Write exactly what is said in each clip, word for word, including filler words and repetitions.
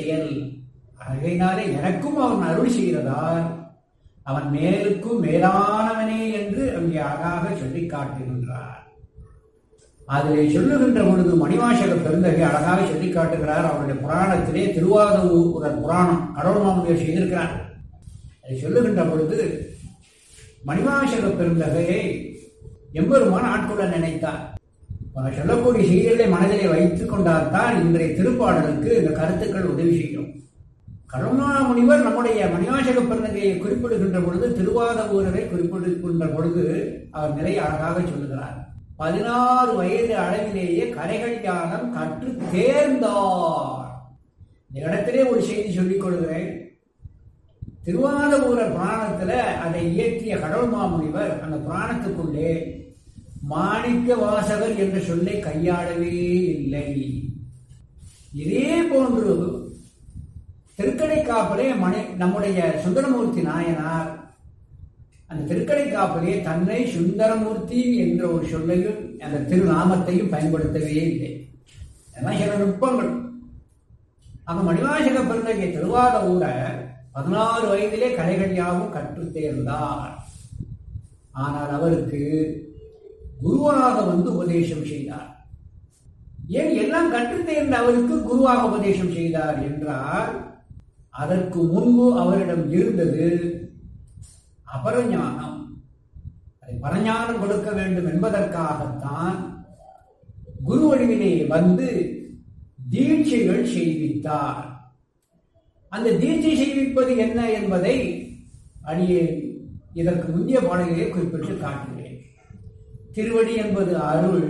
செயல். ஆகையினாலே எனக்கும் அவன் அருள் செய்கிறதால் அவன் மேலுக்கும் மேலானவனே என்று அங்கே அழகாக சொல்லி காட்டுகின்றார். அதிலே சொல்லுகின்ற பொழுது மணிவாசக பெருந்தகை அழகாக சொல்லி காட்டுகிறார். அவருடைய புராணத்திலே திருவாதூர் புராணம் கடவுள் மாமுனிவர் செய்திருக்கிறார். அதை சொல்லுகின்ற பொழுது மணிவாசக பெருந்தகையை எம்பெருமான் ஆட்கொள்ள நினைத்தார். சொல்லக்கூடிய செய்திகளை மனதிலே வைத்துக் கொண்டால்தான் இன்றைய திருப்பாடலுக்கு இந்த கருத்துக்கள் உதவி செய்யும். கடவுளான முனிவர் நம்முடைய மணிவாசக பெருந்தகையை குறிப்பிடுகின்ற பொழுது திருவாதூரரை குறிப்பிடுகின்ற பொழுது அவர் நிலை அழகாக சொல்லுகிறார். பதினாறு வயது அளவிலேயே கரைகள் ஞானம் கற்று தேர்ந்தார். இந்த இடத்திலே ஒரு செய்தி சொல்லிக் கொள்கிறேன். திருவாதூரர் புராணத்துல அதை இயற்றிய கடவுள் மாமுனிவர் அந்த புராணத்துக்குள்ளே மாணிக்க வாசகர் என்ற சொல்லை கையாளவே இல்லை. இதே போன்று திருக்கடைக்காப்பிலே மணி நம்முடைய சுந்தரமூர்த்தி நாயனார் அந்த திருக்கடைக்காப்பிலே தன்னை சுந்தரமூர்த்தி என்ற ஒரு சொல்லையும் அந்த திருநாமத்தையும் பயன்படுத்தவே இல்லை. அதெல்லாம் சில நுட்பங்கள். அந்த மணிவாசக பெருந்தகை திருவாதூரர் பதினாறு வயதிலே கலைகள் யாவும் கற்று தேர்ந்தார். ஆனால் அவருக்கு குருவாக வந்து உபதேசம் செய்தார். ஏன் எல்லாம் கற்று தேர்ந்த அவருக்கு குருவாக உபதேசம் செய்தார் என்றால் அதற்கு முன்பு அவரிடம் இருந்தது அபரஞானம். அதை பரஞானம் கொடுக்க வேண்டும் என்பதற்காகத்தான் குரு வடிவிலே வந்து தீட்சைகள் செய்வித்தார். அந்த தீட்சை செய்விப்பது என்ன என்பதை அடியே இதற்கு முந்தைய பாடலிலே குறிப்பிட்டு காட்டுகிறேன். திருவடி என்பது அருள்.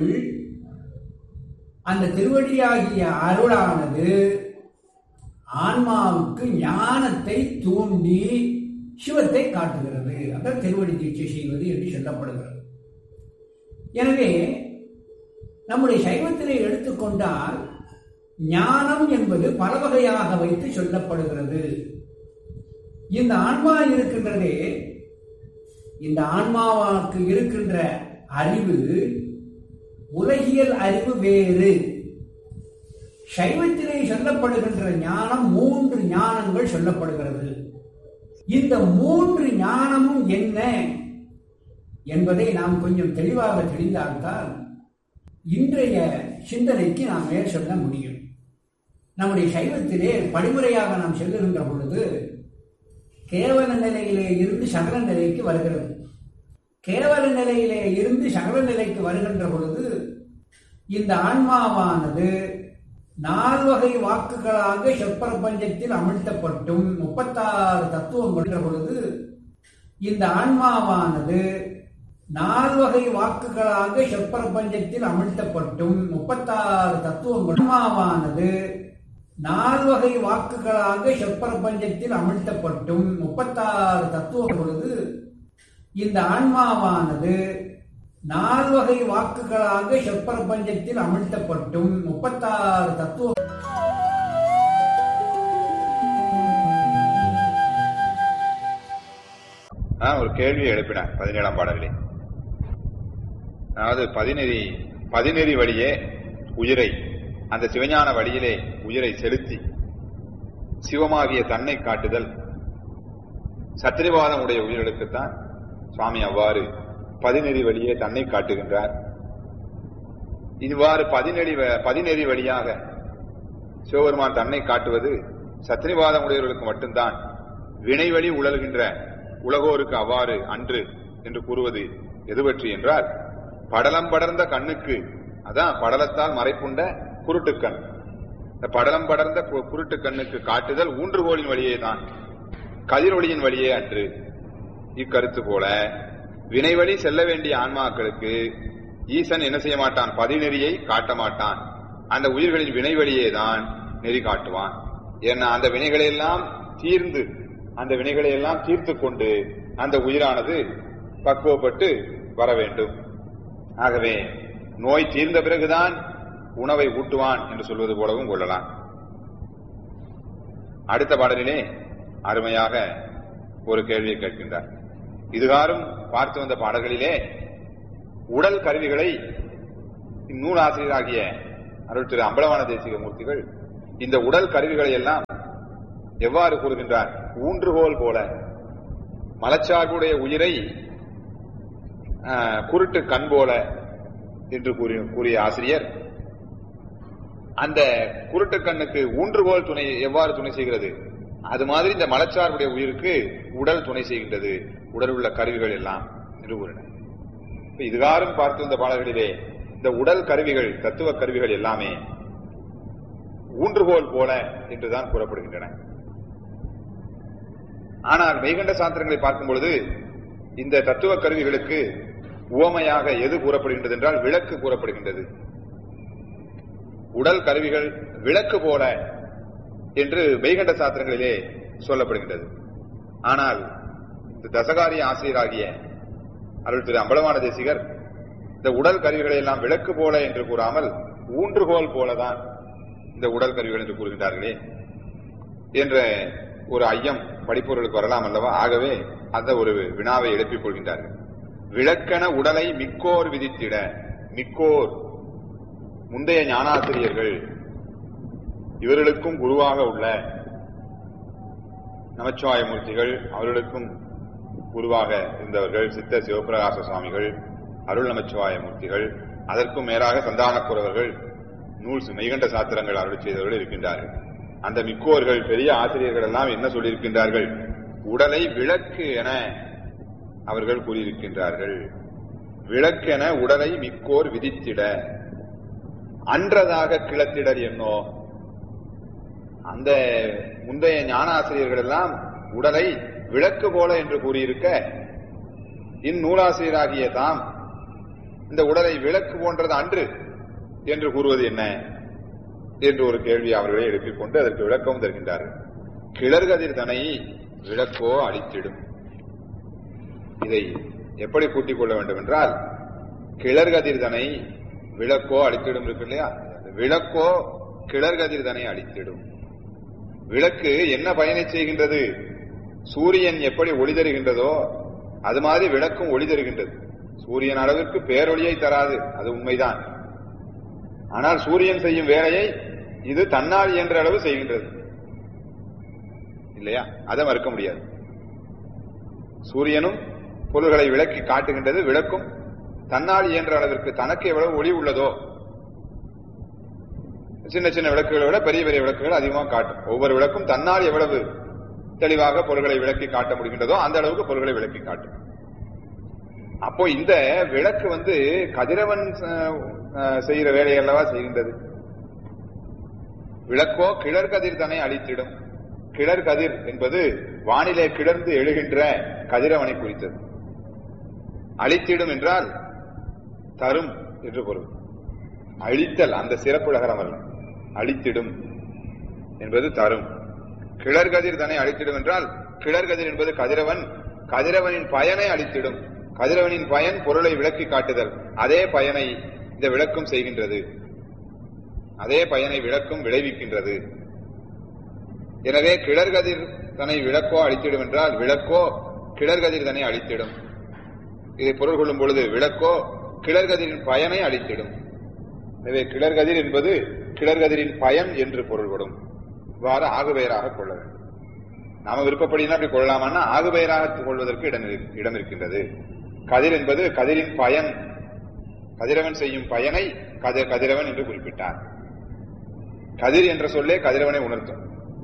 அந்த திருவடியாகிய அருளானது ஆன்மாவுக்கு ஞானத்தை தூண்டி சிவத்தை காட்டுகிறது. அதான் திருவடி தீட்சை செய்வது என்று சொல்லப்படுகிறது. எனவே நம்முடைய சைவத்திலே எடுத்துக்கொண்டால் ஞானம் என்பது பல வகையாக வைத்து சொல்லப்படுகிறது. இந்த ஆன்மா இருக்கின்றதே, இந்த ஆன்மாவுக்கு இருக்கின்ற அறிவு உலகியல் அறிவு வேறு. சைவத்திலே சொல்லப்படுகின்ற ஞானம் மூன்று ஞானங்கள் சொல்லப்படுகிறது. இந்த மூன்று ஞானமும் என்ன என்பதை நாம் கொஞ்சம் தெளிவாக தெரிந்தால்தான் இன்றைய சிந்தனைக்கு நாம் மேல் சொல்ல முடியும். நம்முடைய சைவத்திலே படிமுறையாக நாம் செல்லுகின்ற பொழுது கேவல நிலையிலே இருந்து சகல நிலைக்கு வருகிறது. கேவல நிலையிலே இருந்து சகல நிலைக்கு வருகின்ற பொழுது இந்த ஆன்மாவானது நால்வகை வாக்குகளாக செப்பிரபஞ்சத்தில் அமிழ்த்தப்பட்டும் முப்பத்தாறு தத்துவம் கொண்ட பொழுது இந்த ஆன்மாவானது நால்வகை வாக்குகளாக செப்பிரபஞ்சத்தில் அமிழ்த்தப்பட்டும் முப்பத்தாறு தத்துவம் ஆன்மாவானது நால்வகை வாக்குகளாக செப்பிரபஞ்சத்தில் அமிழ்த்தப்பட்டும் முப்பத்தாறு தத்துவம் பொழுது இந்த ஆன்மாவானது நால்வகை வாக்குகளாக செப்பிரபஞ்சத்தில் அமிழ்த்தப்பட்டும் முப்பத்தாறு தத்துவம். ஒரு கேள்வியை எழுப்பினார் பதினேழாம் பாடலிலே. அதாவது பதினெறி பதினெறி வழியே உயிரை அந்த சிவஞான வழியிலே உயிரை செலுத்தி சிவமாகிய தன்னை காட்டுதல் சத்திரிவாதம் உடைய உயிர்களுக்குத்தான் சுவாமி அவ்வாறு பதினெறி வழியே தன்னை காட்டுகின்றார். இவ்வாறு பதினெறி பதினெறி வழியாக சிவபெருமான் தன்னை காட்டுவது சத்திரிவாதம் உடையவர்களுக்கு மட்டும்தான். வினைவழி உழல்கின்ற உலகோருக்கு அவ்வாறு அன்று என்று கூறுவது எது பற்றி என்றால், படலம் படர்ந்த கண்ணுக்கு, அதான் படலத்தால் மறைப்புண்ட குருட்டுக்கண், இந்த படலம் படர்ந்த குருட்டு கண்ணுக்கு காட்டுதல் ஊன்றுகோலின் வழியே தான், கதிரொளியின் வழியே அன்று. இக்கருத்து போல வினைவழி செல்ல வேண்டிய ஆன்மாக்களுக்கு ஈசன் என்ன செய்ய மாட்டான்? பதிநெறியை காட்ட மாட்டான். அந்த உயிர்களின் வினைவழியே தான் நெறி காட்டுவான். ஏன்னா அந்த வினைகளையெல்லாம் தீர்ந்து அந்த வினைகளை எல்லாம் தீர்த்து கொண்டு அந்த உயிரானது பக்குவப்பட்டு வர வேண்டும். ஆகவே நோய் தீர்ந்த பிறகுதான் உணவை ஊட்டுவான் என்று சொல்வது போலவும் கொள்ளலாம். அடுத்த பாடலிலே அருமையாக ஒரு கேள்வியை கேட்கின்றார். இதுகாரும் பார்த்து வந்த பாடல்களிலே உடல் கருவிகளை நூலாசிரியராகிய அருள் திரு அம்பலவான தேசிக மூர்த்திகள் இந்த உடல் கருவிகளை எல்லாம் எவ்வாறு கூறுகின்றார்? ஊன்றுகோல் போல மலச்சார்புடைய உயிரை குருட்டு கண் போல என்று கூறிய ஆசிரியர், அந்த குருட்டு கண்ணுக்கு ஊன்றுகோல் துணை எவ்வாறு துணை செய்கிறது, அது மாதிரி இந்த மலச்சார்புடைய உயிருக்கு உடல் துணை செய்கின்றது, உடல் உள்ள கருவிகள் எல்லாம் என்று கூறினார். இதுகாரும் பார்த்து இந்த பாடல்களிலே இந்த உடல் கருவிகள், தத்துவ கருவிகள் எல்லாமே ஊன்றுகோல் போல என்றுதான் கூறப்படுகின்றன. ஆனால் மெய்கண்ட சாஸ்திரங்களை பார்க்கும் பொழுது இந்த தத்துவ கருவிகளுக்கு உவமையாக எது கூறப்படுகின்றது என்றால் விளக்கு கூறப்படுகின்றது. உடல் கருவிகள் விளக்கு போல என்று மெய்கண்ட சாஸ்திரங்களிலே சொல்லப்படுகின்றது. ஆனால் இந்த தசகாரிய ஆசிரியராகிய அருள் திரு அம்பலவான தேசிகர் இந்த உடல் கருவிகளை எல்லாம் விளக்கு போல என்று கூறாமல் ஊன்றுகோல் போலதான் இந்த உடல் கருவிகள் என்று கூறுகின்றார்களே என்ற ஒரு ஐயம் படிப்பவர்களுக்கு வரலாம் அல்லவா? ஆகவே அந்த ஒரு வினாவை எழுப்பிக் கொள்கின்றார்கள். விளக்கென உடலை மிக்கோர் விதித்திட, மிக்கோர் முந்தைய ஞானாசிரியர்கள், இவர்களுக்கும் குருவாக உள்ள நமச்சிவாயமூர்த்திகள், அவர்களுக்கும் குருவாக இருந்தவர்கள் சித்த சிவபிரகாச சுவாமிகள், அருள் நமச்சிவாயமூர்த்திகள், அதற்கும் மேலாக சந்தானக்குறவர்கள், நூல் மெய்கண்ட சாத்திரங்கள் அருள் செய்தவர்கள் இருக்கின்றார்கள். அந்த மிக்கோர்கள் பெரிய ஆசிரியர்கள் எல்லாம் என்ன சொல்லியிருக்கின்றார்கள்? உடலை விளக்கு என அவர்கள் கூறியிருக்கின்றார்கள். விளக்கென உடலை மிக்கோர் விதித்திட அன்றதாக கிளத்திடர் என்னோ. அந்த முந்தைய ஞான ஆசிரியர்கள் எல்லாம் உடலை விளக்கு போல என்று கூறியிருக்க, இந்நூலாசிரியராகிய தாம் இந்த உடலை விளக்கு போன்றது அன்று என்று கூறுவது என்ன என்று ஒரு கேள்வி அவர்களே எழுப்பிக் கொண்டு அதற்கு விளக்கம் தருகின்றார்கள். கிளர்கதிர் தனை விளக்கோ அழித்திடும். இதை எப்படி கூட்டிக் கொள்ள வேண்டும் என்றால், கிளர்கதிர் தனை விளக்கோ அழித்திடும் இருக்கு இல்லையா? விளக்கோ கிளர்கதிர் தனை அழித்திடும். விளக்கு என்ன பயனை செய்கின்றது? சூரியன் எப்படி ஒளி தருகின்றதோ அது மாதிரி விளக்கும் ஒளி தருகின்றது. சூரியன் அளவிற்கு பேரொளியை தராது, அது உண்மைதான். ஆனால் சூரியன் செய்யும் வேலையை இது தன்னால் இயன்ற அளவு செய்கின்றது இல்லையா? அதை மறுக்க முடியாது. சூரியனும் பொருள்களை விளக்கி காட்டுகின்றது, விளக்கும் தன்னால் இயன்ற அளவிற்கு தனக்கு எவ்வளவு ஒளி உள்ளதோ, சின்ன சின்ன விளக்குகளை விட பெரிய பெரிய விளக்குகள் அதிகமாக காட்டும். ஒவ்வொரு விளக்கும் தன்னால் எவ்வளவு தெளிவாக பொருள்களை விளக்கி காட்ட முடிகின்றதோ அந்த அளவுக்கு பொருள்களை விளக்கி காட்டும். அப்போ இந்த விளக்கு வந்து கதிரவன் செய்கிற வேலை அல்லவா செய்கின்றது. விளக்கோ கிளர்கதிர் தன்னை அழித்திடும். கிளர்கதிர் என்பது வானிலே கிளர்ந்து எழுகின்ற கதிரவனை குறித்தது. அழித்திடும் என்றால் தரும் என்று பொருள். அழித்தல் அந்த சிறப்பு நகரம் அல்ல. அழித்திடும் என்பது தரும். கிளர்கதிர் தன்னை அழித்திடும் என்றால் கிளர்கதிர் என்பது கதிரவன், கதிரவனின் பயனை அழித்திடும். கதிரவனின் பயன் பொருளை விளக்கி காட்டுதல். அதே பயனை இந்த விளக்கும் செய்கின்றது, அதே பயனை விளக்கும் விளைவிக்கின்றது. எனவே கிளர்கதிர் தன்னை விளக்கோ அழித்திடும் என்றால் விளக்கோ கிளர்கதிர் தன்னை அழித்திடும். இதை பொருள் கொள்ளும் பொழுது விளக்கோ கிளர்கதிரின் பயனை அழித்திடும். எனவே கிளர்கதிர் என்பது கிளர்கதிரின் பயன் என்று பொருள்படும். இவ்வாறு ஆகுபெயராக கொள்ள வேண்டும். நாம விருப்பப்படினா அப்படி கொள்ளலாமான்னா ஆகுபெயராக கொள்வதற்கு இடம் இடம் இருக்கின்றது. கதிர் என்பது கதிரின் பயன், கதிரவன் செய்யும் பயனை கதிர் கதிரவன் என்று குறிப்பிட்டார். கதிர் என்ற சொல்லே கதிரவனை உணர்த்தும்.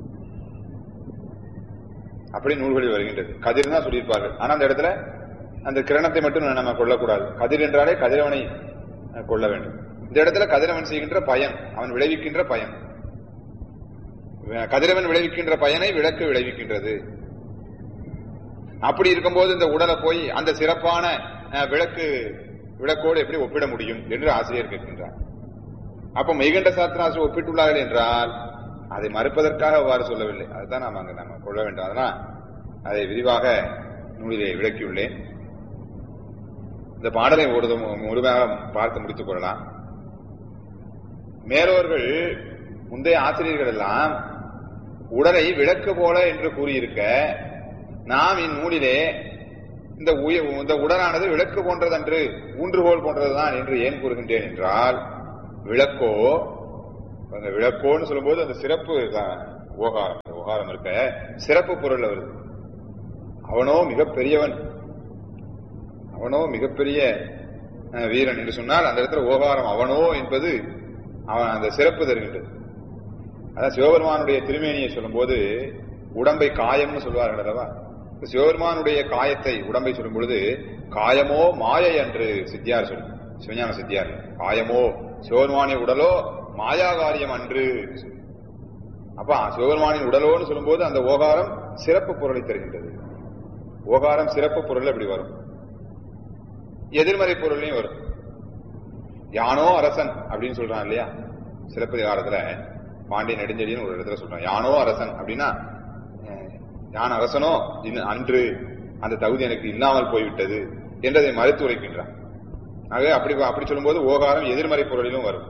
அப்படி நூல்களில் வருகின்றது. கதிர் தான் சொல்லியிருப்பார்கள். ஆனா அந்த இடத்துல அந்த கிரணத்தை மட்டும் நம்ம கொள்ளக்கூடாது. கதிர் என்றாலே கதிரவனை கொள்ள வேண்டும். இந்த இடத்துல கதிரவன் செய்கின்ற பயன், அவன் விளைவிக்கின்ற பயன். கதிரவன் விளைவிக்கின்ற பயனை விளக்கு விளைவிக்கின்றது. அப்படி இருக்கும்போது இந்த உடலை போய் அந்த சிறப்பான விளக்கு விளக்கோடு எப்படி ஒப்பிட முடியும் என்று ஆசிரியர் கேட்கின்றார். அப்ப மெய்கண்ட சாஸ்திராசிரியர் ஒப்பிட்டுள்ளார்கள் என்றால் அதை மறுப்பதற்காக அவ்வாறு சொல்லவில்லை. அதுதான் நாம் அங்கு நம்ம கொள்ள வேண்டும். அதனால் அதை விரிவாக நூலிலே விளக்கியுள்ளேன். இந்த பாடலை ஒரு முழுமையாக பார்த்து முடித்துக் கொள்ளலாம். மேலோர்கள் முந்தைய ஆசிரியர்கள் எல்லாம் உடலை விளக்கு போல என்று கூறியிருக்க, நாம் இந்நூலிலே இந்த இந்த உடலானது விளக்கு போன்றதன்று, ஊன்றுகோல் போன்றதுதான் என்று ஏன் கூறுகின்றேன் என்றால், விளக்கோ அந்த விளக்கோன்னு சொல்லும் போது அந்த சிறப்பு ஓகாரம் ஓகாரம் இருக்க சிறப்பு பொருள் வருது. அவனோ மிகப்பெரியவன், அவனோ மிகப்பெரிய வீரன் என்று சொன்னால் அந்த இடத்துல ஓகாரம் அவனோ என்பது அவன் அந்த சிறப்பு தருகின்றது. அதான் சிவபெருமானுடைய திருமேனியை சொல்லும் போது உடம்பை காயம்னு சொல்வார்கள் அல்லவா. சிவபெருமானுடைய காயத்தை உடம்பை சொல்லும் பொழுது காயமோ மாயை என்று சித்தியார் சொல்லும், சிவஞான சித்தியார். காயமோ சிவபெருமானிய உடலோ மாயாகாரியம் அன்று. அப்ப சிவபெருமானின் உடலோன்னு சொல்லும் போது அந்த ஓகாரம் சிறப்பு பொருளை தருகின்றது. ஓகாரம் சிறப்பு பொருள் எப்படி வரும்? எதிர்மறை பொருளையும் வரும். யானோ அரசன் அப்படின்னு சொல்றான் இல்லையா சிலப்பதிகாரத்துல, பாண்டிய நெடுஞ்செழியன் ஒரு இடத்துல சொல்றான் யானோ அரசன் அப்படின்னா யான் அரசனோ அன்று அந்த தகுதி எனக்கு இல்லாமல் போய்விட்டது என்றதை மறுத்து உரைக்கின்றான். ஆகவே அப்படி அப்படி சொல்லும் போது ஓகாரம் எதிர்மறை பொருளிலும் வரும்.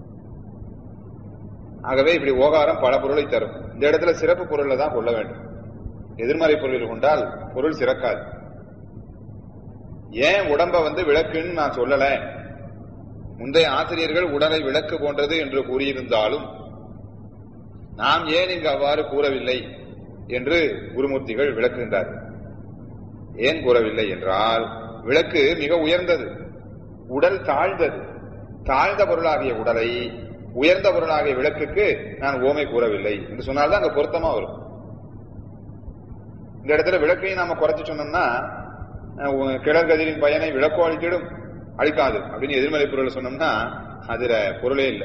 ஆகவே இப்படி ஓகாரம் பல பொருளை தரும். இந்த இடத்துல சிறப்பு பொருளை தான் கொள்ள வேண்டும். எதிர்மறை பொருளில் கொண்டால் பொருள் சிறக்காது. ஏன் உடம்ப வந்து விளக்குன்னு நான் சொல்லல, முந்தைய ஆசிரியர்கள் உடலை விளக்கு போன்றது என்று கூறியிருந்தாலும் நாம் ஏன் இங்கு அவ்வாறு கூறவில்லை என்று குருமூர்த்திகள் விளக்குகின்றார்கள். ஏன் கூறவில்லை என்றால் விளக்கு மிக உயர்ந்தது, உடல் தாழ்ந்தது. தாழ்ந்த பொருளாகிய உடலை உயர்ந்த பொருளாகிய விளக்குக்கு நான் ஓமை கூறவில்லை என்று சொன்னால்தான் அங்க பொருத்தமா வரும். இந்த இடத்துல விளக்கையும் நாம குறைச்சு சொன்னோம்னா கிழற்கதிரின் பயனை விளக்கோ அழித்திடும் அழிக்காது அப்படின்னு எதிர்மறை பொருளை சொன்னோம்னா அதுல பொருளே இல்லை.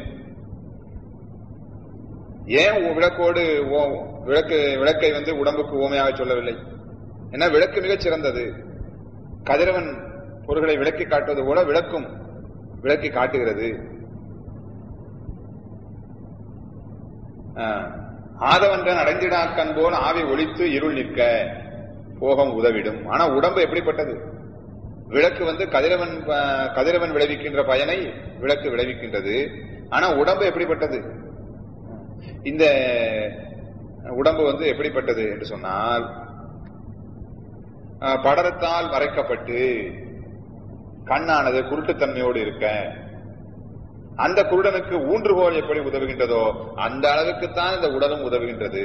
ஏன் விளக்கோடு விளக்கு விளக்கை வந்து உடம்புக்கு ஓமையாக சொல்லவில்லை? ஏன்னா விளக்கு மிகச் சிறந்தது. கதிரவன் பொருள்களை விளக்கி காட்டுவது போல விளக்கும் விளக்கி காட்டுகிறது. ஆதவன்றன் அடைந்திடாக்கன் போல் ஆவி ஒழித்து இருள் நிற்க போகம் உதவிடும். ஆனா உடம்பு எப்படிப்பட்டது? விளக்கு வந்து கதிரவன் கதிரவன் விளைவிக்கின்ற பயனை விளக்கு விளைவிக்கின்றது. ஆனா உடம்பு எப்படிப்பட்டது? இந்த உடம்பு வந்து எப்படிப்பட்டது என்று சொன்னால் படரத்தால் மறைக்கப்பட்டு கண்ணானது குருட்டுத்தன்மையோடு இருக்க, அந்த குருடனுக்கு ஊன்றுகோல் எப்படி உதவுகின்றதோ அந்த அளவுக்குத்தான் இந்த உடலும் உதவுகின்றது.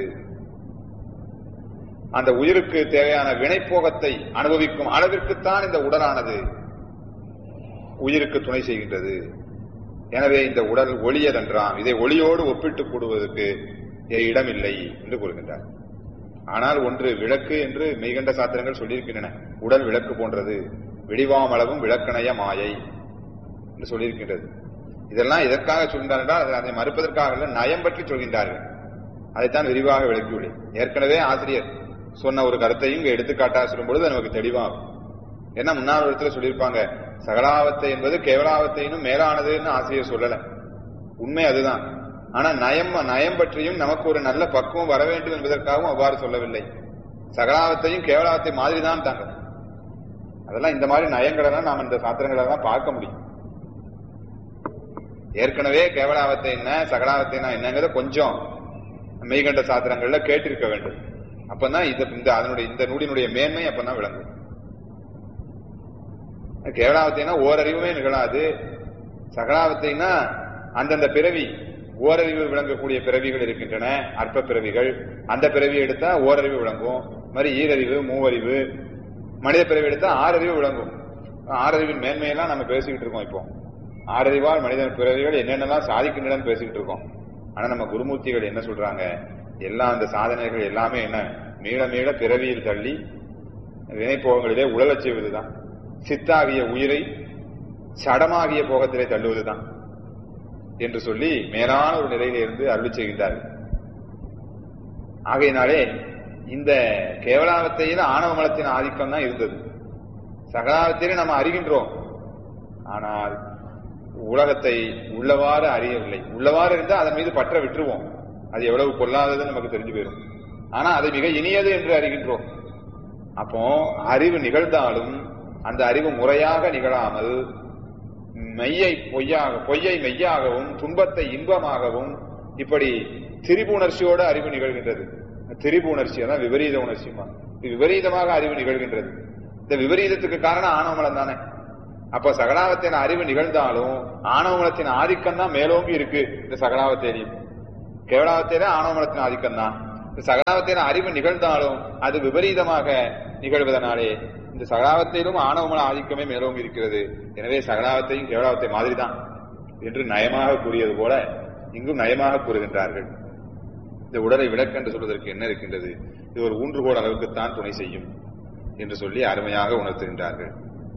அந்த உயிருக்கு தேவையான வினைப்போகத்தை அனுபவிக்கும் அளவிற்குத்தான் இந்த உடலானது உயிருக்கு துணை செய்கின்றது. எனவே இந்த உடல் ஒளியதென்றாம். இதை ஒளியோடு ஒப்பிட்டு கூடுவதற்கு இடமில்லை என்று கூறுகின்றார். ஆனால் ஒன்று விளக்கு என்று மெய்கண்ட சாத்திரங்கள் சொல்லியிருக்கின்றன. உடல் விளக்கு போன்றது, விடிவாமளவும் விளக்கணைய மாயை என்று சொல்லியிருக்கின்றது. இதெல்லாம் எதற்காக சொல்கின்றார் என்றால் அதை மறுப்பதற்காக நயம் பற்றி சொல்கின்றார்கள். அதைத்தான் விரிவாக விளக்கியுள்ளேன். ஏற்கனவே ஆசிரியர் சொன்ன ஒரு கருத்தையும் இங்க எடுத்துக்காட்டாக சொல்லும் பொழுது நமக்கு தெளிவாகும். ஏன்னா முன்னாள் இடத்துல சொல்லியிருப்பாங்க சகலாவத்தை என்பது கேவலாவத்தையினும் மேலானதுன்னு ஆசிரியர் சொல்லல. உண்மை அதுதான். ஆனா நயம் நயம் பற்றியும் நமக்கு ஒரு நல்ல பக்குவம் வர வேண்டும் என்பதற்காகவும் அவ்வாறு சொல்லவில்லை. சகலாவத்தையும் கேவலாவத்தை மாதிரி தான் தாங்க. அதெல்லாம் இந்த மாதிரி நயங்களை தான் நாம் இந்த சாத்திரங்களை தான் பார்க்க முடியும். ஏற்கனவே கேவலாவத்தை என்ன சகலாவத்தைனா என்னங்கிறத கொஞ்சம் மெய்கண்ட சாத்திரங்கள்ல கேட்டிருக்க வேண்டும். அப்பதான் இந்த அதனுடைய இந்த நூலினுடைய மேன்மை அப்பதான் விளங்கும். கேவலாவத்தைனா ஓரறிவுமே நிகழாது. சகலாவத்தைனா அந்தந்த பிறவி ஓரறிவு விளங்கக்கூடிய பிறவிகள் இருக்கின்றன, அற்ப பிறவிகள். அந்த பிறவி எடுத்தா ஓரறிவு விளங்கும். மாதிரி ஈரறிவு மூவறிவு. மனித பிறவி எடுத்தா ஆறறிவு விளங்கும். ஆறறிவின் மேன்மையெல்லாம் நம்ம பேசிக்கிட்டு இருக்கோம். இப்போ ஆறறிவால் மனித பிறவிகள் என்னென்னலாம் சாதிக்கின்றன பேசிக்கிட்டு இருக்கோம். ஆனா நம்ம குருமூர்த்திகள் என்ன சொல்றாங்க? எல்லாம் அந்த சாதனைகள் எல்லாமே என்ன மீள மீள பிறவியில் தள்ளி வினைப்போகங்களிலே உழலச் செய்வதுதான். சித்தாகிய உயிரை சடமாகிய போகத்திலே தள்ளுவதுதான் என்று சொல்லி மேலான ஒரு நிலையில இருந்து அருளி செய்கின்றார்கள். ஆகையினாலே இந்த கேவலாவத்தையில ஆணவ மலத்தின் ஆதிக்கம் தான் இருந்தது. சகலாவத்திலே நம்ம அறிகின்றோம், ஆனால் உலகத்தை உள்ளவாறு அறியவில்லை. உள்ளவாறு இருந்தால் அதன் மீது பற்ற விட்டுருவோம். அது எவ்வளவு பொல்லாததுன்னு நமக்கு தெரிஞ்சு போயிடும். ஆனா அதை மிக இனியது என்று அறிகின்றோம். அப்போ அறிவு நிகழ்ந்தாலும் அந்த அறிவு முறையாக நிகழாமல் மெய்யை பொய்யாக பொய்யை மெய்யாகவும் துன்பத்தை இன்பமாகவும் இப்படி திரிபு உணர்ச்சியோட அறிவு நிகழ்கின்றது. திரிபு உணர்ச்சி அதான் விபரீத உணர்ச்சிமா. விபரீதமாக அறிவு நிகழ்கின்றது. இந்த விபரீதத்துக்கு காரணம் ஆணவமலம் தானே. அப்ப சகலாவத்தின் அறிவு நிகழ்ந்தாலும் ஆணவமலத்தின் ஆதிக்கம் தான் மேலோங்கி இருக்கு. இந்த சகலாவத்தேரியும் கேவலாவத்தேர ஆணவமலத்தின் ஆதிக்கம் தான். சகலாவத்தின் அறிவு நிகழ்ந்தாலும் அது விபரீதமாக நிகழ்வதனாலே இந்த சகலாவத்திலும் ஆணவமன ஆதிக்கமே மேலோங்கி இருக்கிறது. எனவே சகலாவத்தையும் கேவலாவத்தை மாதிரிதான் என்று நயமாக கூறியது போல இங்கும் நயமாக கூறுகின்றார்கள். இந்த உடலை விளக்கு என்று சொல்வதற்கு என்ன இருக்கின்றது? இது ஒரு ஊன்றுகோல் அளவுக்குத்தான் துணை செய்யும் என்று சொல்லி அருமையாக உணர்த்துகின்றார்கள்.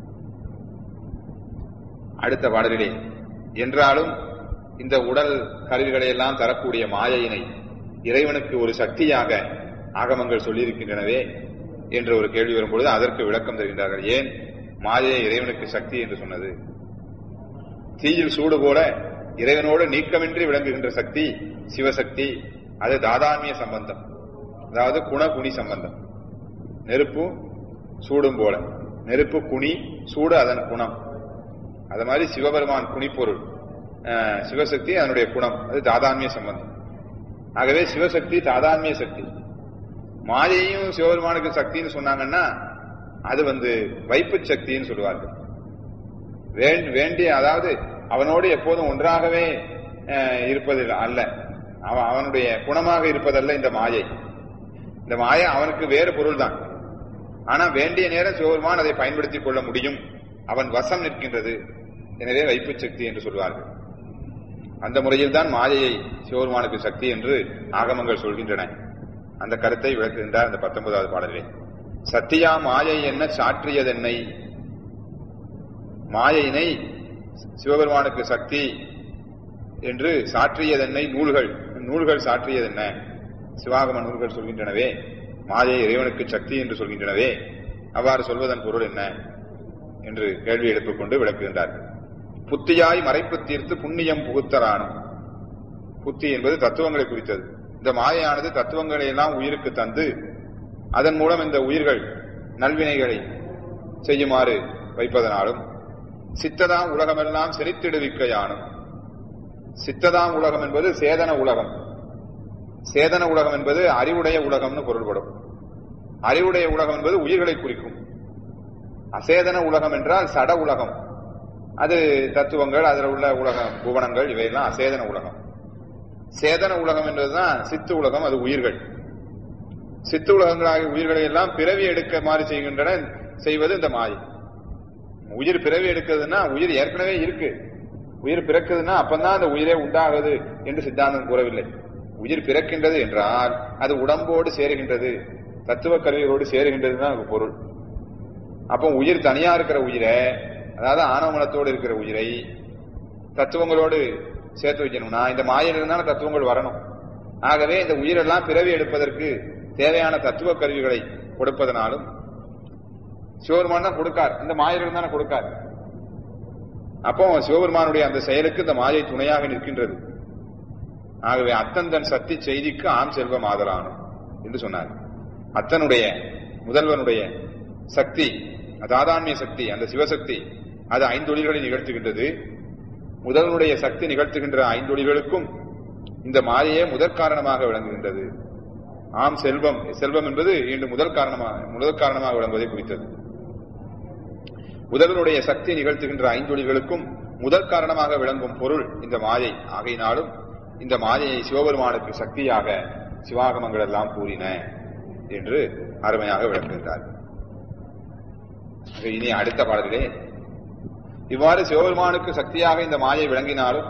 அடுத்த பாடலிலே என்றாலும் இந்த உடல் கருவிகளை எல்லாம் தரக்கூடிய மாயையினை இறைவனுக்கு ஒரு சக்தியாக ஆகமங்கள் சொல்லியிருக்கின்றனவே என்ற ஒரு கேள்வி வரும்பொழுது அதற்கு விளக்கம் தருகின்றார்கள். ஏன் மாயையை இறைவனுக்கு சக்தி என்று சொன்னது? தீயில் சூடு போல இறைவனோடு நீக்கமின்றி விளங்குகின்ற சக்தி சிவசக்தி. அது தாதான்மிய சம்பந்தம், அதாவது குணகுணி சம்பந்தம். நெருப்பு சூடும் போல, நெருப்பு குணி, சூடு அதன் குணம். அது மாதிரி சிவபெருமான் குணிப்பொருள், சிவசக்தி அதனுடைய குணம், அது தாதான்மிய சம்பந்தம். ஆகவே சிவசக்தி தாதான்மிய சக்தி. மாயையும் சிவபெருமானுக்கு சக்தின்னு சொன்னாங்கன்னா அது வந்து வைப்பு சக்தின்னு சொல்லுவார்கள். வேண்டிய, அதாவது அவனோடு எப்போதும் ஒன்றாகவே இருப்பது அல்ல, அவன் அவனுடைய குணமாக இருப்பதல்ல இந்த மாயை. இந்த மாயை அவனுக்கு வேறு பொருள் தான். ஆனா வேண்டிய நேரம் சிவபெருமான் அதை பயன்படுத்திக் கொள்ள முடியும், அவன் வசம் நிற்கின்றது. எனவே வைப்பு சக்தி என்று சொல்வார்கள். அந்த முறையில் தான் மாயையை சிவபெருமானுக்கு சக்தி என்று ஆகமங்கள் சொல்கின்றன. அந்த கருத்தை விளக்குகின்றார் அந்த பத்தொன்பதாவது பாடலிலே. சத்தியா மாயை என்ன சாற்றியதென்னை, மாயையினை சிவபெருமானுக்கு சக்தி என்று சாற்றியதென்னை நூல்கள், நூல்கள் சாற்றியதென்ன? சிவாகம நூல்கள் சொல்கின்றனவே மாயை இறைவனுக்கு சக்தி என்று சொல்கின்றனவே, அவ்வாறு சொல்வதன் பொருள் என்ன என்று கேள்வி எழுப்பிக் கொண்டு விளக்குகின்றார்கள். புத்தியாய் மறைப்பு தீர்த்து புண்ணியம் புகுத்தரானும். புத்தி என்பது தத்துவங்களை குறித்தது. இந்த மாயையானது தத்துவங்களை எல்லாம் உயிருக்கு தந்து அதன் மூலம் இந்த உயிர்கள் நல்வினைகளை செய்யுமாறு வைப்பதனாலும், சித்ததாம் உலகமெல்லாம் செறித்திடுவிக்கையானும். சித்ததாம் உலகம் என்பது சேதன உலகம், சேதன உலகம் என்பது அறிவுடைய உலகம்னு பொருள்படும். அறிவுடைய உலகம் என்பது உயிர்களை குறிக்கும். அசேதன உலகம் என்றால் சட உலகம், அது தத்துவங்கள், அதில் உள்ள உலகம் புவனங்கள், இவையெல்லாம் அசேதன உலகம். சேதன உலகம் என்பதுதான் சித்து உலகம், அது உயிர்கள். சித்து உலகங்களாகிய உயிர்களை எல்லாம் பிறவி எடுக்க மாதிரி செய்கின்றன, செய்வது இந்த மாயை. உயிர் பிறவி எடுக்கிறதுனா உயிர் ஏற்கனவே இருக்கு, உயிர் பிறக்குதுன்னா அப்பந்தான் அந்த உயிரே உண்டாகுது என்று சித்தாந்தம் கூறவில்லை. உயிர் பிறக்கின்றது என்றால் அது உடம்போடு சேருகின்றது, தத்துவ கருவிகளோடு சேருகின்றது தான் பொருள். அப்போ உயிர் தனியா இருக்கிற உயிரை, அதாவது ஆணவமனத்தோடு இருக்கிற உயிரை தத்துவங்களோடு சேர்த்து வைக்கணும்னா இந்த மாயிலிருந்தான தத்துவங்கள் வரணும். ஆகவே இந்த உயிரெல்லாம் பிறவி எடுப்பதற்கு தேவையான தத்துவ கருவிகளை கொடுப்பதனாலும் சிவபெருமான் தான் கொடுக்கார், இந்த மாயிலிருந்து தானே கொடுக்கார். அப்போ சிவபெருமானுடைய அந்த செயலுக்கு இந்த மாயை துணையாக நிற்கின்றது. ஆகவே அத்தன் தன் சக்தி செய்திக்கு ஆம் செல்வம் ஆதலானும் என்று சொன்னார். அத்தனுடைய முதல்வனுடைய சக்தி, தாதான்மிய சக்தி, அந்த சிவசக்தி, அது ஐந்தொழில்களை நிகழ்த்துகின்றது. முதல்வனுடைய சக்தி நிகழ்த்துகின்ற ஐந்தொழில்களுக்கும் இந்த மாயையே முதற் காரணமாக விளங்குகின்றது. ஆம் செல்வம், செல்வம் என்பது இன்று முதல் காரணமாக முதல் காரணமாக விளங்குவதை குறித்தது. முதல்வனுடைய சக்தி நிகழ்த்துகின்ற ஐந்தொழில்களுக்கும் முதல் காரணமாக விளங்கும் பொருள் இந்த மாயை. ஆகையினாலும் இந்த மாயையை சிவபெருமானுக்கு சக்தியாக சிவாகமங்கள் எல்லாம் கூறின என்று அருமையாக விளக்குகின்றார். இனி அடுத்த பாடலிலே இவ்வாறு சிவபெருமானுக்கு சக்தியாக இந்த மாயை விளங்கினாலும்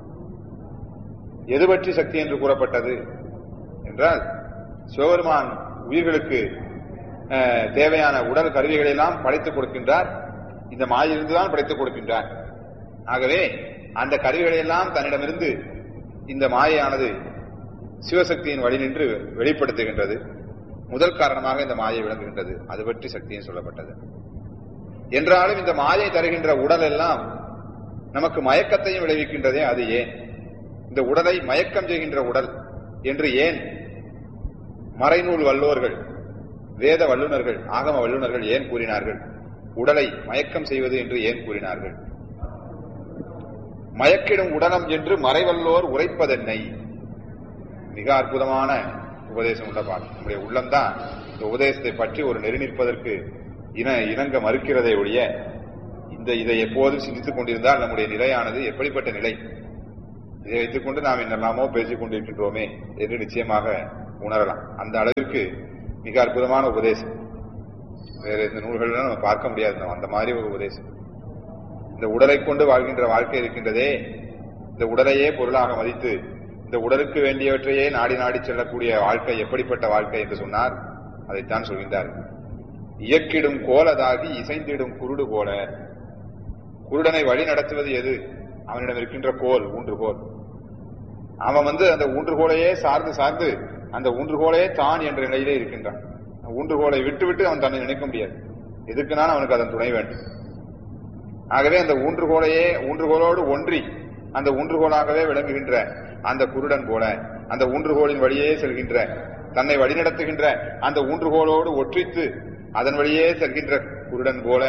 எது பற்றி சக்தி என்று கூறப்பட்டது என்றால், சிவபெருமான் உயிர்களுக்கு தேவையான உடல் கருவிகளை எல்லாம் படைத்துக் கொடுக்கின்றார், இந்த மாயிலிருந்துதான் படைத்துக் கொடுக்கின்றார். ஆகவே அந்த கருவிகளை எல்லாம் தன்னிடமிருந்து இந்த மாயையானது சிவசக்தியின் வழி நின்று வெளிப்படுத்துகின்றது. முதல் காரணமாக இந்த மாயை விளங்குகின்றது, அது பற்றி சக்தியும் சொல்லப்பட்டது. என்றாலும் இந்த மாயை தருகின்ற உடல் எல்லாம் நமக்கு மயக்கத்தையும் விளைவிக்கின்றதே, அது ஏன்? இந்த உடலை மயக்கம் செய்கின்ற உடல் என்று ஏன் மறைநூல் வல்லோர்கள், வேத வல்லுநர்கள், ஆகம வல்லுநர்கள் ஏன் கூறினார்கள்? உடலை மயக்கம் செய்வது என்று ஏன் கூறினார்கள்? மயக்கிடும் உடலம் என்று மறைவல்லோர் உரைப்பதென்னை. மிக அற்புதமான உபதேசம் உள்ள பாடம். நம்முடைய உள்ளம்தான் இந்த உபதேசத்தை பற்றி ஒரு நெறி நிற்பதற்கு இன இணங்க மறுக்கிறதை ஒழிய, இந்த இதை எப்போதும் சிந்தித்துக் கொண்டிருந்தால் நம்முடைய நிலையானது எப்படிப்பட்ட நிலை, இதை வைத்துக் கொண்டு நாம் என்னெல்லாமோ பேசிக் கொண்டிருக்கின்றோமே என்று நிச்சயமாக உணரலாம். அந்த அளவிற்கு மிக அற்புதமான உபதேசம். வேற இந்த நூல்கள்லாம் நம்ம பார்க்க முடியாது அந்த மாதிரி ஒரு உபதேசம். இந்த உடலை கொண்டு வாழ்கின்ற வாழ்க்கை இருக்கின்றதே, இந்த உடலையே பொருளாக மதித்து இந்த உடலுக்கு வேண்டியவற்றையே நாடி நாடி செல்லக்கூடிய வாழ்க்கை எப்படிப்பட்ட வாழ்க்கை என்று சொன்னார், அதைத்தான் சொல்கின்றார். இயக்கிடும் கோலதாகி இசைந்திடும் குருடு போல. குருடனை வழி நடத்துவது எது? அவனிடம் இருக்கின்ற கோல், ஊன்றுகோல். அவன் வந்து அந்த ஊன்றுகோலையே சார்ந்து சார்ந்து அந்த ஊன்றுகோலையே தான் என்ற நிலையிலே இருக்கின்றான். ஊன்றுகோலை விட்டு விட்டு அவன் தன்னை நினைக்க முடியாது. எதுக்குனாலும் அவனுக்கு அதன் துணை வேண்டும். ஆகவே அந்த ஊன்றுகோலையே ஊன்றுகோலோடு ஒன்றி அந்த ஊன்றுகோலாகவே விளங்குகின்ற அந்த குருடன் போல, அந்த ஊன்றுகோலின் வழியே செல்கின்ற, தன்னை வழிநடத்துகின்ற அந்த ஊன்றுகோலோடு ஒற்றித்து அதன் வழியே செல்கின்ற குருடன் போல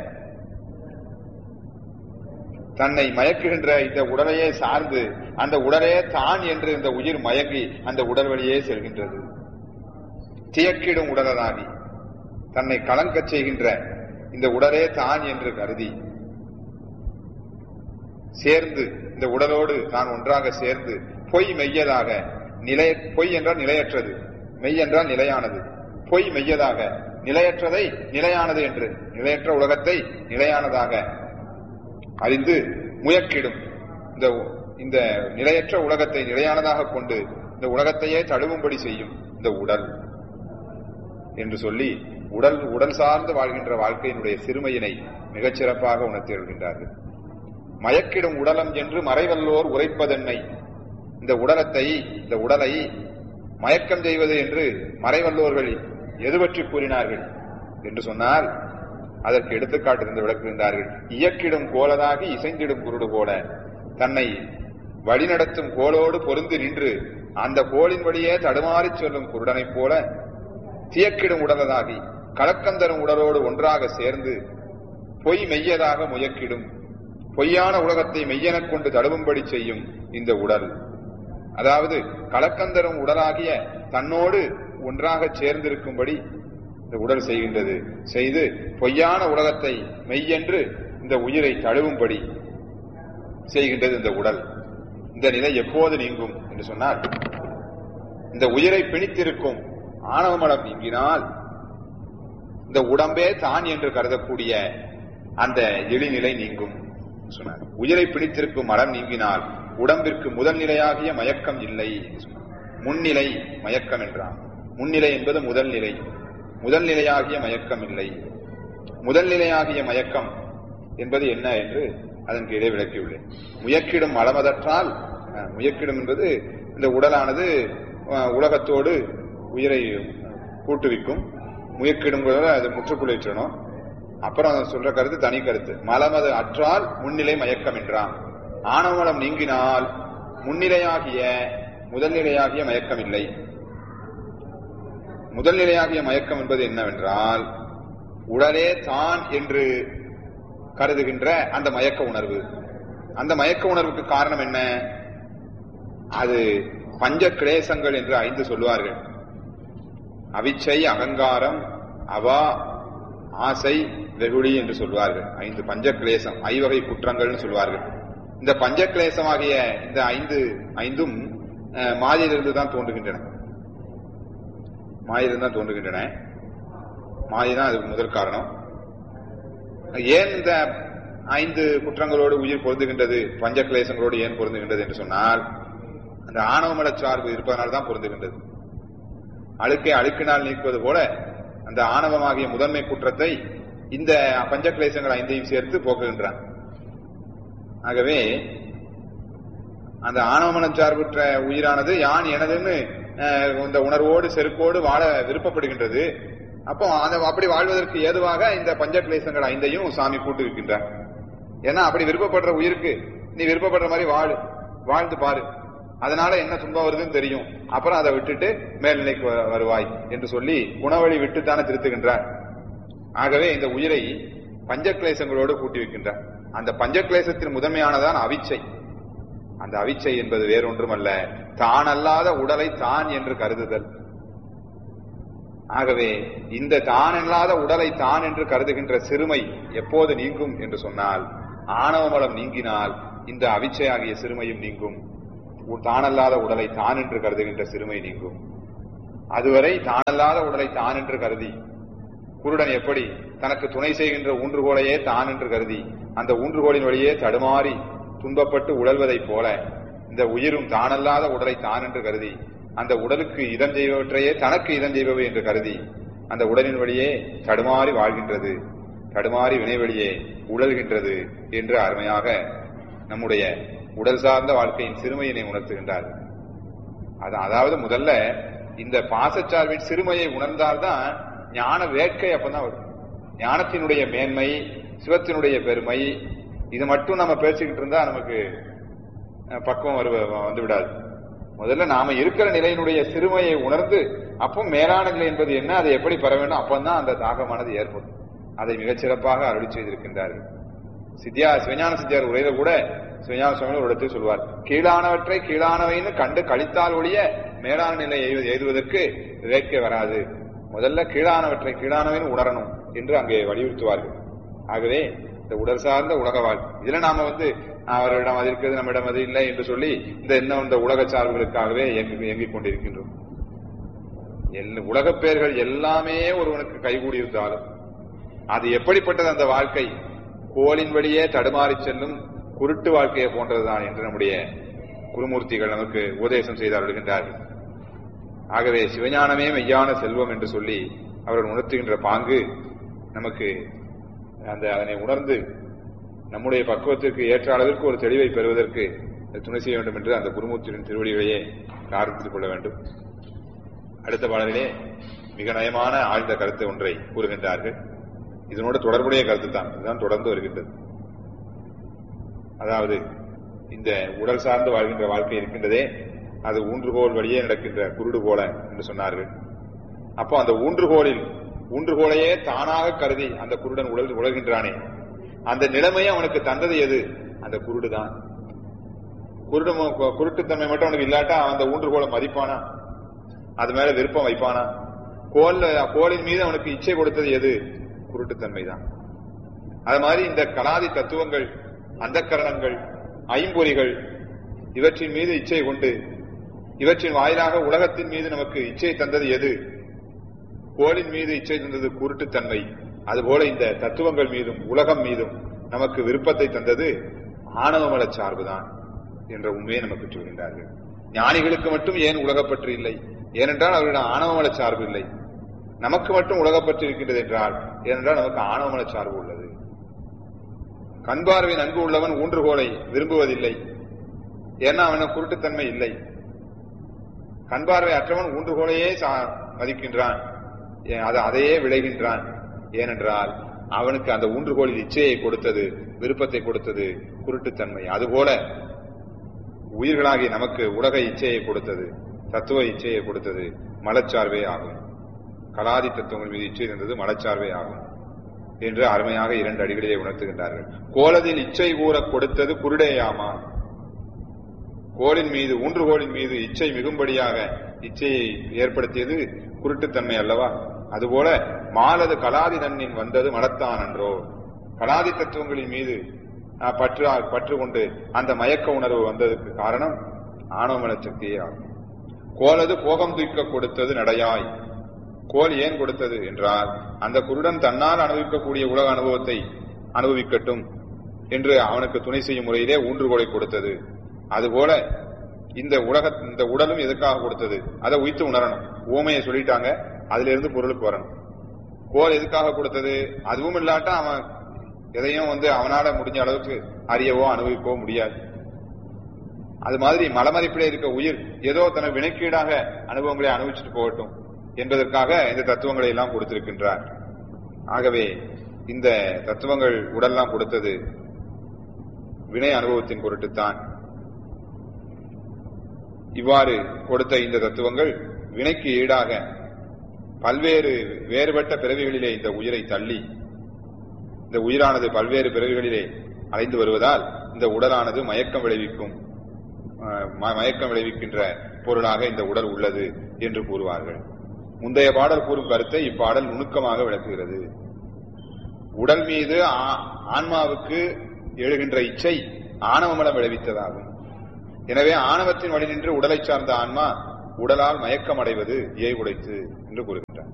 தன்னை மயக்குகின்ற இந்த உடலையே சார்ந்து அந்த உடலே தான் என்று இந்த உயிர் மயங்கி அந்த உடல் வழியே செல்கின்றது. தியக்கிடும் உடலாகி தன்னை கலங்கச் செய்கின்ற இந்த உடலே தான் என்று கருதி சேர்ந்து இந்த உடலோடு தான் ஒன்றாக சேர்ந்து பொய் மெய்யதாக, நிலை பொய் என்றால் நிலையற்றது, மெய் என்றால் நிலையானது, பொய் மெய்யதாக, நிலையற்றதை நிலையானது என்று, நிலையற்ற உலகத்தை நிலையானதாக அறிந்து முயக்கிடும் இந்த இந்த நிலையற்ற உலகத்தை நிலையானதாக கொண்டு இந்த உலகத்தையே தழுவும்படி செய்யும் இந்த உடல் என்று சொல்லி உடல் உடல் சார்ந்து வாழ்கின்ற வாழ்க்கையினுடைய சிறுமையினை மிகச் சிறப்பாக உணர்த்தி வருகின்றார்கள். மயக்கிடும் உடலம் என்று மறைவல்லோர் உரைப்பதென்னை. இந்த உடலத்தை இந்த உடலை மயக்கம் செய்வது என்று மறைவல்லோர்கள் எது பற்றி கூறினார்கள் என்று சொன்னால் அதற்கு எடுத்துக்காட்டு இருந்து விளக்குகின்றார்கள். இயக்கிடும் கோலதாகி இசைந்திடும் குருடு போல, தன்னை வழிநடத்தும் கோலோடு பொருந்தி நின்று அந்த கோலின் வழியே தடுமாறி சொல்லும் குருடனைப் போல தியக்கிடும் உடலதாகி கலக்கந்தரும் உடலோடு ஒன்றாக சேர்ந்து பொய் மெய்யதாக முயக்கிடும், பொய்யான உலகத்தை மெய்யெனக் கொண்டு தழுவும்படி செய்யும் இந்த உடல். அதாவது கலக்கந்தரும் உடலாகிய தன்னோடு ஒன்றாக சேர்ந்திருக்கும்படி இந்த உடல் செய்கின்றது. செய்து பொய்யான உலகத்தை மெய்யென்று இந்த உயிரை தழுவும்படி செய்கின்றது இந்த உடல். இந்த நிலை எப்போது நீங்கும் என்று சொன்னால், இந்த உயிரை பிணித்திருக்கும் ஆணவமலம் நீங்கினால் இந்த உடம்பே தான் என்று கருதக்கூடிய அந்த எளிநிலை நீங்கும் சொன்னார். உயிரை பிடித்திருக்கும் மலம் நீங்கினால் உடம்பிற்கு முதல் நிலையாகிய மயக்கம் இல்லை. முன்னிலை மயக்கம் என்றான். முன்னிலை என்பது முதல் நிலை, முதல் நிலையாகிய மயக்கம் இல்லை. முதல் நிலையாகிய மயக்கம் என்பது என்ன என்று அதன் கீழே விளக்கியுள்ளேன். முயக்கிடும் மலமதற்றால், முயக்கிடும் என்பது இந்த உடலானது உலகத்தோடு உயிரை கூட்டுவிக்கும். முயக்கிடும் அது முற்றுக்குளிற்றணும். அப்புறம் சொல்ற கருத்து தனி கருத்து. மலமது அற்றால் முன்னிலை மயக்கம் என்றான். ஆணவமலம் நீங்கினால் முன்னிலையாகிய முதல் நிலையாகிய மயக்கம் இல்லை. முதல் நிலையாகிய மயக்கம் என்பது என்னவென்றால், உடலே தான் என்று கருதுகின்ற அந்த மயக்க உணர்வு. அந்த மயக்க உணர்வுக்கு காரணம் என்ன? அது பஞ்ச கிளேசங்கள் என்று ஐந்து சொல்லுவார்கள். அவிச்சை, அகங்காரம், அவா, ஆசை, வெகுளி என்று சொல்வார்கள். ஐந்து பஞ்ச கிளேசம், ஐவகை குற்றங்கள் சொல்வார்கள். இந்த பஞ்ச கிளேசமாகிய இந்த ஐந்து ஐந்தும் மாயிலிருந்து தான் தோன்றுகின்றன. மாயிலிருந்து தான் தோன்றுகின்றன. மாயதான் அதுக்கு முதல் காரணம். ஏன் இந்த ஐந்து குற்றங்களோடு உயிர் பொருந்துகின்றது, பஞ்ச கிளேசங்களோடு ஏன் பொருந்துகின்றது என்று சொன்னால், அந்த ஆணவமல சார்பு இருப்பதனால் தான் பொருந்துகின்றது. அழுக்கை அழுக்கினால் நீக்குவது போல அந்த ஆணவமாகிய முதன்மை குற்றத்தை இந்த பஞ்ச கிளேசங்கள் ஐந்தையும் சேர்த்து போக்குகின்றான். ஆகவே அந்த ஆணவமனம் சார்புற்ற உயிரானது யான் எனதுன்னு இந்த உணர்வோடு செருக்கோடு வாழ விருப்பப்படுகின்றது. அப்போ அப்படி வாழ்வதற்கு ஏதுவாக இந்த பஞ்ச கிளேசங்கள் ஐந்தையும் சாமி கூட்டு இருக்கின்றார். ஏன்னா அப்படி விருப்பப்படுற உயிருக்கு நீ விருப்பப்படுற மாதிரி வாழு, வாழ்ந்து பாரு, அதனால என்ன துன்பம் வருதுன்னு தெரியும், அப்புறம் அதை விட்டுட்டு மேல்நிலைக்கு வருவாய் என்று சொல்லி குணவழி விட்டுத்தானே திருத்துகின்றார். ஆகவே இந்த உயிரை பஞ்ச கிளேசங்களோடு கூட்டி வைக்கின்றார். அந்த பஞ்ச கிளேசத்தின் முதன்மையானதான் அவிச்சை. அந்த அவிச்சை என்பது வேறொன்றுமல்ல, தான் அல்லாத உடலை தான் என்று கருதுதல். ஆகவே இந்த தான் அல்லாத உடலை தான் என்று கருதுகின்ற சிறுமை எப்போது நீங்கும் என்று சொன்னால், ஆணவமலம் நீங்கினால் இந்த அவிச்சை ஆகிய சிறுமையும் நீங்கும். தானல்லாத உடலை தான் என்று கருதுகின்ற சிறுமை நீங்கும். அதுவரை தானல்லாத உடலை தான் என்று கருதி, குருடன் எப்படி தனக்கு துணை செய்கின்ற ஊன்றுகோலையே தான் என்று கருதி அந்த ஊன்றுகோலின் வழியே தடுமாறி துன்பப்பட்டு உழல்வதைப் போல இந்த உயிரும் தானல்லாத உடலை தான் என்று கருதி அந்த உடலுக்கு இதம் செய்பவற்றையே தனக்கு இதம் செய்பவை என்று கருதி அந்த உடலின் வழியே தடுமாறி வாழ்கின்றது, தடுமாறி வினை வழியே உழல்கின்றது என்று அருமையாக நம்முடைய உடல் சார்ந்த வாழ்க்கையின் சிறுமையினை உணர்த்துகின்றார். அதாவது முதல்ல இந்த பாசச்சார்பின் சிறுமையை உணர்ந்தால்தான் ஞான வேட்கை அப்பதான் வரும். ஞானத்தினுடைய மேன்மை, சிவத்தினுடைய பெருமை, இது மட்டும் நம்ம பேசிக்கிட்டு இருந்தா நமக்கு பக்குவம் வருவ வந்து விடாது. முதல்ல நாம இருக்கிற நிலையினுடைய சிறுமையை உணர்ந்து அப்போ மேலான நிலை என்பது என்ன, அதை எப்படி பெற வேண்டும், அப்பந்தான் அந்த தாகமானது ஏற்படும். அதை மிகச்சிறப்பாக அருளி செய்திருக்கின்றார்கள். சித்தியா சிவஞான சித்தியார் உரையில கூட சிவஞான சுவாமி ஒரு இடத்தில் சொல்வார், கீழானவற்றை கீழானவைன்னு கண்டு கழித்தால் ஒழிய மேலான நிலை எழுதுவதற்கு வேட்கை வராது. முதல்ல கீழானவற்றை கீழானவைன்னு உணரணும் என்று அங்கே வலியுறுத்துவார்கள். ஆகவே இந்த உடல் சார்ந்த உலக வாழ்க்கை இதுல நாம வந்து அவரிடம் அது இருக்கிறது நம்மிடம் அது இல்லை என்று சொல்லி இந்த என்ன இந்த உலக சார்புகளுக்காகவே இயங்கிக் கொண்டிருக்கின்றோம். உலகப் பெயர்கள் எல்லாமே ஒருவனுக்கு கைகூடி இருந்தாலும் அது எப்படிப்பட்டது அந்த வாழ்க்கை, கோலின் வழியே தடுமாறி செல்லும் குருட்டு வாழ்க்கையை போன்றதுதான் என்று நம்முடைய குருமூர்த்திகள் நமக்கு உபதேசம் செய்து அருள்கின்றார்கள். ஆகவே சிவஞானமே மெய்யான செல்வம் என்று சொல்லி அவர்கள் உணர்த்துகின்ற பாங்கு நமக்கு அந்த அதனை உணர்ந்து நம்முடைய பக்குவத்திற்கு ஏற்ற அளவிற்கு ஒரு தெளிவை பெறுவதற்கு துணை செய்ய வேண்டும் என்று அந்த குருமூர்த்தியின் திருவடிகளையே பிரார்த்தித்துக் கொள்ள வேண்டும். அடுத்த பாடலிலே மிக நயமான ஆழ்ந்த கருத்து ஒன்றை கூறுகின்றார்கள். இதனோடு தொடர்புடைய கருத்து தான், இதுதான் தொடர்ந்து வருகின்றது. அதாவது இந்த உடல் சார்ந்து வாழ்கின்ற வாழ்க்கை இருக்கின்றதே, அது ஊன்றுகோல் வழியே நடக்கின்ற குருடு போல என்று சொன்னார்கள். அப்போ அந்த ஊன்றுகோலில் ஊன்றுகோலையே தானாக கருதி அந்த குருடன் உழல் உழல்கின்றானே, அந்த நிலைமையை அவனுக்கு தந்தது எது? அந்த குருடுதான். குருடு குருட்டுத்தன்மை மட்டும் அவனுக்கு இல்லாட்டா அந்த ஊன்றுகோலை மதிப்பானா, அது மேல விருப்பம் வைப்பானா? கோல்ல கோலின் மீது அவனுக்கு இச்சை கொடுத்தது எது? குருட்டுத்தன்மை தான். அது மாதிரி இந்த கலாதி தத்துவங்கள், அந்த கரணங்கள், ஐம்பொறிகள், இவற்றின் மீது இச்சை கொண்டு இவற்றின் வாயிலாக உலகத்தின் மீது நமக்கு இச்சை தந்தது எது? கோலின் மீது இச்சை தந்தது குருட்டுத்தன்மை. அதுபோல இந்த தத்துவங்கள் மீதும் உலகம் மீதும் நமக்கு விருப்பத்தை தந்தது ஆணவமல சார்புதான் என்ற உண்மையை நமக்கு சொல்கின்றார்கள். ஞானிகளுக்கு மட்டும் ஏன் உலகப்பற்று இல்லை? ஏனென்றால் அவர்களிடம் ஆணவமல சார்பு இல்லை. நமக்கு மட்டும் உலகப்பற்று இருக்கின்றது என்றால் ஏனென்றால் நமக்கு ஆணவமல சார்பு உள்ளது. கண்பார்வை நன்கு உள்ளவன் ஊன்றுகோலை விரும்புவதில்லை, ஏன்னா அவனுக்கு குருட்டுத்தன்மை இல்லை. கண்பார்வை அற்றவன் ஊன்றுகோலையே மதிக்கின்றான், அதையே விளைகின்றான். ஏனென்றால் அவனுக்கு அந்த ஊன்றுகோலில் இச்சையை கொடுத்தது, விருப்பத்தை கொடுத்தது குருட்டுத்தன்மை. அதுபோல உயிர்களாகி நமக்கு உலக இச்சையை கொடுத்தது, தத்துவ இச்சையை கொடுத்தது மலச்சார்பே ஆகும். கலாதி தத்துவங்கள் மீது இச்சை இருந்தது மலச்சார்பே ஆகும் என்று அருமையாக இரண்டு அடிகளிலே உணர்த்துகின்றார்கள். கோலதில் இச்சை கூற கொடுத்தது குருடேயாமா. கோலின் மீது ஊன்றுகோலின் மீது இச்சை மிகும்படியாக இச்சையை ஏற்படுத்தியது குருட்டுத்தன்மை அல்லவா? அதுபோல மாலது கலாதி தன்னின் வந்தது மனத்தான் அன்றோ. கலாதி தத்துவங்களின் மீது பற்று பற்று கொண்டு அந்த மயக்க உணர்வு வந்ததற்கு காரணம் ஆணவமல சக்தியே ஆகும். கோலது போகம் தூக்க கொடுத்தது நடையாய். கோல் ஏன் கொடுத்தது என்றால் அந்த குருடன் தன்னால் அனுபவிக்கக்கூடிய உலக அனுபவத்தை அனுபவிக்கட்டும் என்று அவனுக்கு துணை செய்யும் முறையிலே ஊன்றுகோலை கொடுத்தது. அதுபோல இந்த உலக இந்த உடலும் எதுக்காக கொடுத்தது? அதை உய்த்து உணரணும். ஊமையை சொல்லிட்டாங்க, அதுல இருந்து பொருளுக்கு வரணும். கோல் எதுக்காக கொடுத்தது? அதுவும் இல்லாட்டா அவன் எதையும் வந்து அவனால முடிஞ்ச அளவுக்கு அறியவோ அனுபவிக்கவோ முடியாது. அது மாதிரி மலமதிப்பிலே இருக்க உயிர் ஏதோ தனக்கு வினைக்கீடாக அனுபவங்களை அனுபவிச்சுட்டு போகட்டும் என்பதற்காக இந்த தத்துவங்களை எல்லாம் கொடுத்திருக்கின்றார். ஆகவே இந்த தத்துவங்கள் உடல்லாம் கொடுத்தது வினை அனுபவத்தின் பொருட்டுத்தான். இவ்வாறு கொடுத்த இந்த தத்துவங்கள் வினைக்கு ஈடாக பல்வேறு வேறுபட்ட பிறவிகளிலே இந்த உயிரை தள்ளி, இந்த உயிரானது பல்வேறு பிறவிகளிலே அலைந்து வருவதால் இந்த உடலானது மயக்கம் விளைவிக்கும் மயக்கம் விளைவிக்கின்ற பொருளாக இந்த உடல் உள்ளது என்று கூறுவார்கள். முந்தைய பாடல் கூறும் கருத்தை இப்பாடல் நுணுக்கமாக விளக்குகிறது. உடல் மீது ஆன்மாவுக்கு எழுகின்ற இச்சை ஆணவமலம் விளைவித்ததாகும். எனவே ஆணவத்தின் வழி நின்று உடலை சார்ந்த ஆன்மா உடலால் மயக்கம் அடைவது ஏய் உடைத்து என்று கூறுகின்றார்.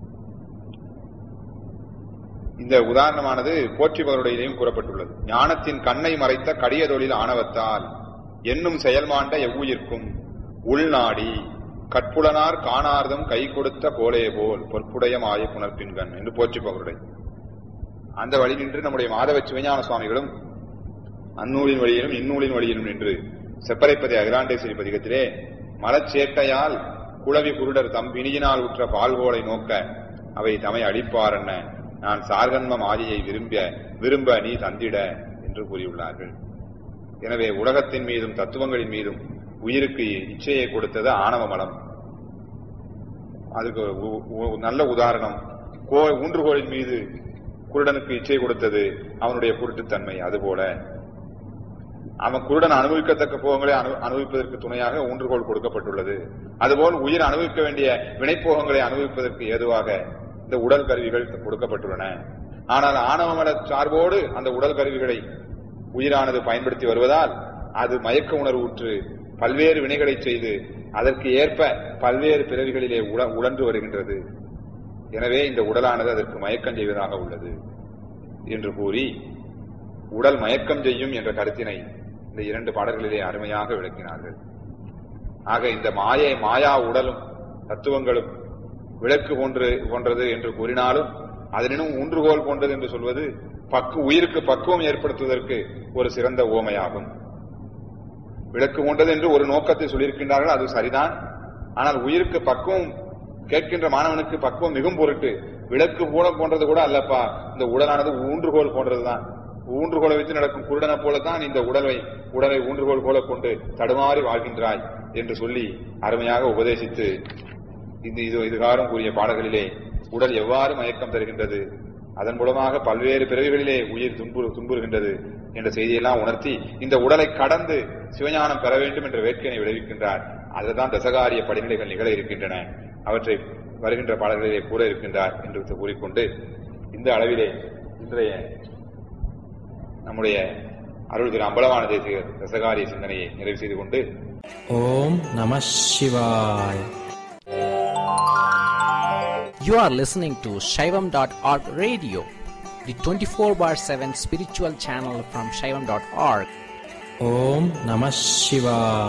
இந்த உதாரணமானது போற்றிபவருடையிலும் கூறப்பட்டுள்ளது. ஞானத்தின் கண்ணை மறைத்த கடிய தொழில் ஆணவத்தால் என்னும் செயல்மாண்ட எவ்வுயிர்க்கும் உள்நாடி கற்புலனார் காணார்தம் கை கொடுத்த கோலே போல் பொற்புடைய மாய புனர்பின்கண் என்று போற்றிபவருடைய அந்த வழி நின்று நம்முடைய மாதவ சிவஞான சுவாமிகளும் அந்நூலின் வழியிலும் இந்நூலின் வழியிலும் நின்று செப்பரைப்பதை அகிலாண்டேஸ்வரி பதிகத்திலே மலச்சேட்டையால் குளவி குருடர் தம் பிணியினால் உற்ற பால்கோளை நோக்க அவை தமை அழிப்பாரென்ன நான் சார்கன்ம மாயையை விரும்ப விரும்ப நீ தந்திட என்று கூறியுள்ளார்கள். எனவே உலகத்தின் மீதும் தத்துவங்களின் மீதும் உயிருக்கு இச்சையை கொடுத்தது ஆணவ மலம். அதுக்கு நல்ல உதாரணம் ஊன்றுகோலின் மீது குருடனுக்கு இச்சை கொடுத்தது அவனுடைய குருட்டுத்தன்மை. அதுபோல அவன் குருடன் அனுபவிக்கத்தக்க போகங்களை அனுபவிப்பதற்கு துணையாக ஊன்றுகோல் கொடுக்கப்பட்டுள்ளது. அதுபோல் உயிர் அனுபவிக்க வேண்டிய வினைப்போகங்களை அனுபவிப்பதற்கு ஏதுவாக இந்த உடல் கருவிகள் கொடுக்கப்பட்டுள்ளன. ஆனால் ஆணவமல சார்போடு அந்த உடல் கருவிகளை உயிரானது பயன்படுத்தி வருவதால் அது மயக்க உணர்வுற்று பல்வேறு வினைகளை செய்து அதற்கு ஏற்ப பல்வேறு பிறவிகளிலே உழன்று வருகின்றது. எனவே இந்த உடலானது அதற்கு மயக்கம் செய்வதாக உள்ளது என்று கூறி உடல் மயக்கம் செய்யும் என்ற கருத்தினை இந்த இரண்டு பாடல்களிலே அருமையாக விளக்கினார்கள். ஆக இந்த மாயை மாயா உடலும் தத்துவங்களும் விளக்கு போன்று போன்றது என்று கூறினாலும் அதனினும் ஊன்றுகோல் போன்றது என்று சொல்வது பக்கு உயிருக்கு பக்குவம் ஏற்படுத்துவதற்கு ஒரு சிறந்த ஓமையாகும். விளக்கு போன்றது என்று ஒரு நோக்கத்தை சொல்லியிருக்கின்றார்கள், அது சரிதான். ஆனால் உயிருக்கு பக்குவம் கேட்கின்ற மாணவனுக்கு பக்குவம் மிகும் பொருட்டு விளக்கு போல போன்றது கூட அல்லப்பா, இந்த உடலானது ஊன்றுகோல் போன்றதுதான். ஊன்றுகோலை வைத்து நடக்கும் குருடனை போலத்தான் இந்த உடலை உடலை ஊன்றுகோல் போல கொண்டு தடுமாறி வாழ்கின்றாய் என்று சொல்லி அருமையாக உபதேசித்து இந்த இது இதுகாரம் கூறிய பாடல்களிலே உடல் எவ்வாறு மயக்கம் தருகின்றது, அதன் மூலமாக பல்வேறு பிறவிகளிலே உயிர் துன்புறு துன்புறுகின்றது என்ற செய்தியெல்லாம் உணர்த்தி இந்த உடலை கடந்து சிவஞானம் பெற வேண்டும் என்ற வேட்கையினை விளைவிக்கின்றார். அதுதான் தசகாரிய படிநிலைகள் நிகழ இருக்கின்றன. அவற்றை வருகின்ற பாடல்களிலே கூற இருக்கின்றார் என்று கூறிக்கொண்டு இந்த அளவிலே இன்றைய நம்முடைய அருள் திரு அம்பலவான தேசிகர் தசகாரிய சிந்தனையை நிறைவு செய்து கொண்டு ஓம் நம சிவாய. You are listening to Shaivam dot org radio, the twenty-four bar seven spiritual channel from Shaivam dot org. Om Namah Shivaya.